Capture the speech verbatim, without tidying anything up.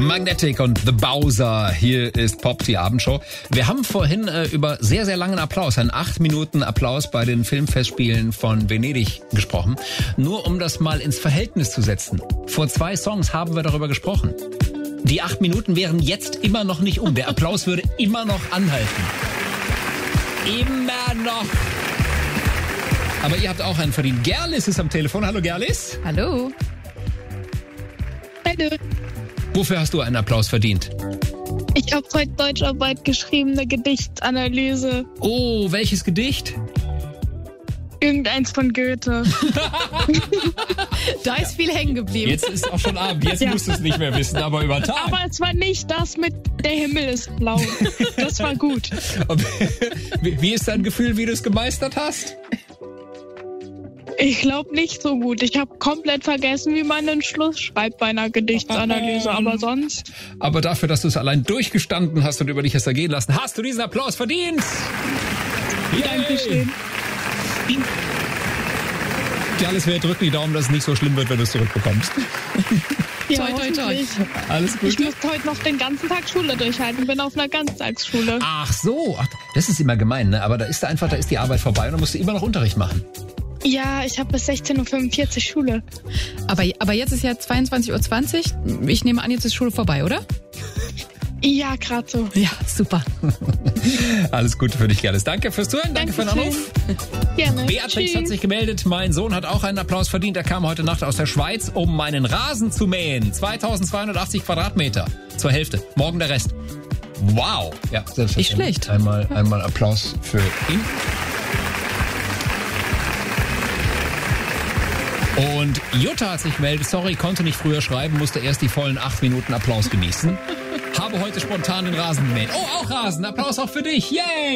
Magnetic und The Bowser. Hier ist Pop, die Abendshow. Wir haben vorhin äh, über sehr, sehr langen Applaus, einen acht Minuten Applaus bei den Filmfestspielen von Venedig gesprochen. Nur um das mal ins Verhältnis zu setzen. Vor zwei Songs haben wir darüber gesprochen. Die acht Minuten wären jetzt immer noch nicht um. Der Applaus würde immer noch anhalten. Immer noch. Aber ihr habt auch einen verdient. Gerlis ist am Telefon. Hallo Gerlis. Hallo. Hallo. Wofür hast du einen Applaus verdient? Ich habe heute Deutscharbeit geschrieben, eine Gedichtsanalyse. Oh, welches Gedicht? Irgendeins von Goethe. Da ist viel hängen geblieben. Jetzt ist auch schon Abend. Jetzt Ja. musst du es nicht mehr wissen, aber über Tag. Aber es war nicht das mit der Himmel ist blau. Das war gut. Und wie wie ist dein Gefühl, wie du es gemeistert hast? Ich glaube nicht so gut. Ich habe komplett vergessen, wie man den Schluss schreibt bei einer Gedichtsanalyse. Aber sonst... Aber dafür, dass du es allein durchgestanden hast und über dich hast ergehen lassen, hast du diesen Applaus verdient. Yay! Dankeschön. Ja, alles wir drücken die Daumen, dass es nicht so schlimm wird, wenn du es zurückbekommst. Ja, Toi, toi, toi. hoffentlich. Alles Ich Gute. musste heute noch den ganzen Tag Schule durchhalten. Bin auf einer Ganztagsschule. Ach so, ach, das ist immer gemein, ne? Aber da ist da einfach, da ist die Arbeit vorbei und dann musst du immer noch Unterricht machen. Ja, ich habe bis sechzehn Uhr fünfundvierzig Schule. Aber, aber jetzt ist ja zweiundzwanzig Uhr zwanzig. Ich nehme an, jetzt ist Schule vorbei, oder? Ja, gerade so. Ja, super. Alles Gute für dich, Gerlis. Danke fürs Zuhören, danke für den Anruf. Gerne. Beatrix Tschüss. hat sich gemeldet. Mein Sohn hat auch einen Applaus verdient. Er kam heute Nacht aus der Schweiz, um meinen Rasen zu mähen. zweitausendzweihundertachtzig Quadratmeter. Zur Hälfte. Morgen der Rest. Wow. Ja, selbstverständlich. Nicht schlecht. Einmal, einmal Applaus für ihn. Und Jutta hat sich gemeldet. Sorry, konnte nicht früher schreiben, musste erst die vollen acht Minuten Applaus genießen. Habe heute spontan den Rasen gemäht. Oh, auch Rasen. Applaus auch für dich. Yay!